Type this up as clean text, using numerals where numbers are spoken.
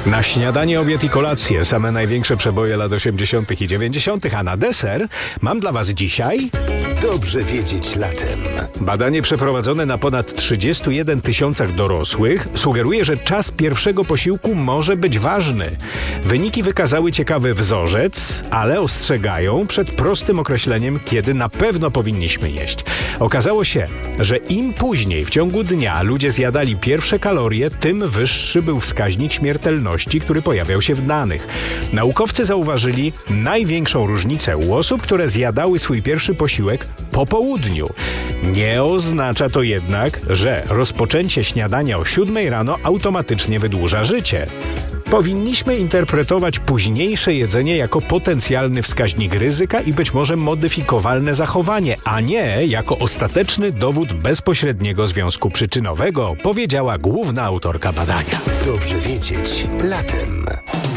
Na śniadanie, obiad i kolację same największe przeboje lat 80. i 90., a na deser mam dla Was dzisiaj Dobrze wiedzieć latem. badanie przeprowadzone na ponad 31 tysiącach dorosłych sugeruje, że czas pierwszego posiłku może być ważny. Wyniki wykazały ciekawy wzorzec, ale ostrzegają przed prostym określeniem, kiedy na pewno powinniśmy jeść. Okazało się, że im później w ciągu dnia ludzie zjadali pierwsze kalorie, tym wyższy był wskaźnik śmiertelności, który pojawiał się w danych. Naukowcy zauważyli największą różnicę u osób, które zjadały swój pierwszy posiłek po południu. Nie oznacza to jednak, że rozpoczęcie śniadania o 7 rano automatycznie wydłuża życie. Powinniśmy interpretować późniejsze jedzenie jako potencjalny wskaźnik ryzyka i być może modyfikowalne zachowanie, a nie jako ostateczny dowód bezpośredniego związku przyczynowego, powiedziała główna autorka badania. Dobrze wiedzieć latem.